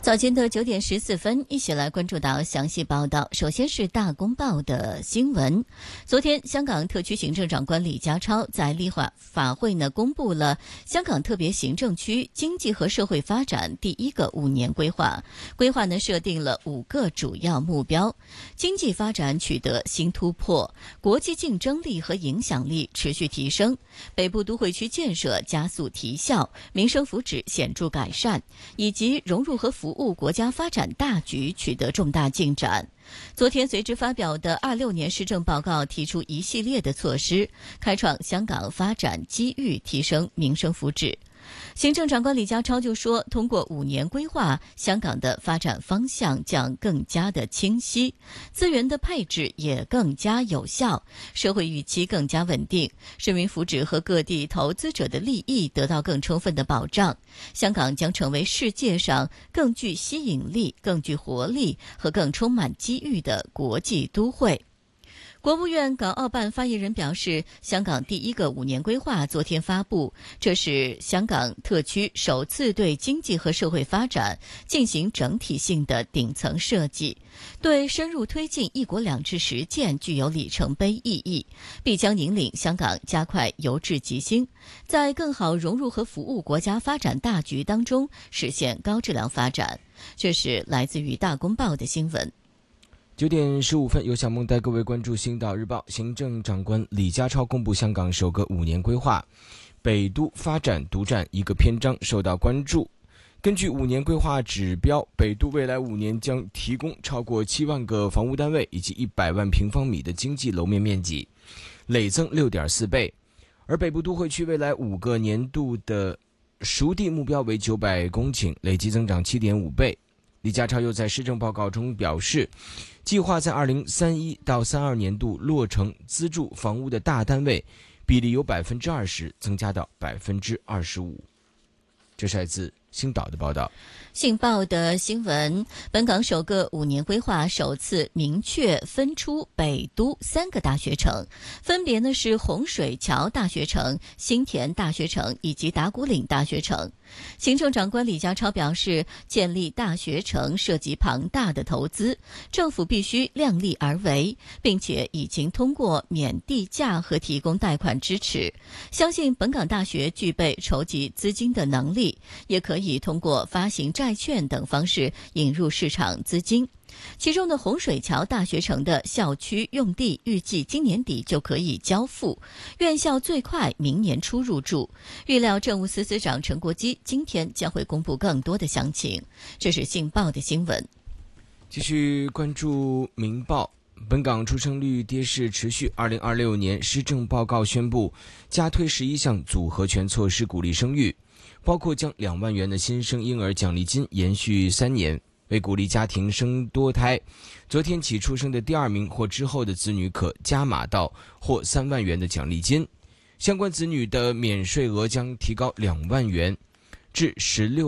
早间的9点14分，一起来关注到详细报道。首先是大公报的新闻。昨天，香港特区行政长官李家超在立法会公布了香港特别行政区经济和社会发展第一个5年规划。规划设定了5个主要目标：经济发展取得新突破，国际竞争力和影响力持续提升，北部都会区建设加速提效，民生福祉显著改善，以及融入和服务国家发展大局取得重大进展。昨天随之发表的26年施政报告提出一系列的措施，开创香港发展机遇，提升民生福祉。行政长官李家超就说，通过5年规划，香港的发展方向将更加的清晰，资源的配置也更加有效，社会预期更加稳定，市民福祉和各地投资者的利益得到更充分的保障。香港将成为世界上更具吸引力、更具活力和更充满机遇的国际都会。国务院港澳办发言人表示，香港第一个5年规划昨天发布，这是香港特区首次对经济和社会发展进行整体性的顶层设计，对深入推进一国两制实践具有里程碑意义，必将引领香港加快由治及兴，在更好融入和服务国家发展大局当中实现高质量发展。这是来自于大公报的新闻。 9点15分，由小梦带各位关注《星岛日报》。行政长官李家超公布香港首个5年规划，北都发展独占一个篇章受到关注。根据5年规划指标，北都未来5年将提供超过7万个房屋单位以及100万平方米的经济楼面面积，累增6.4倍。而北部都会区未来5个年度的熟地目标为900公顷，累计增长7.5倍。李家超又在施政报告中表示，计划在2031到32年度落成资助房屋的大单位比例由20%增加到25%。这是来自星岛的报道。 信报的新闻，本港首个5年规划首次明确分出北都3个大学城，分别是洪水桥大学城、新田大学城以及打鼓岭大学城。行政长官李家超表示，建立大学城涉及庞大的投资，政府必须量力而为，并且已经通过免地价和提供贷款支持，相信本港大学具备筹集资金的能力，也可以通过发行债券等方式引入市场资金。其中的洪水桥大学城的校区用地预计今年底就可以交付，院校最快明年初入住。预料政务司司长陈国基今天将会公布更多的详情。这是信报的新闻。 继续关注明报。本港出生率跌势持续，2026年施政报告宣布加推11项组合拳措施鼓励生育，包括将2万元的新生婴儿奖励金延续3年，为鼓励家庭生多胎，昨天起出生的第2名或之后的子女可加码到获3万元的奖励金，相关子女的免税额将提高2万元至16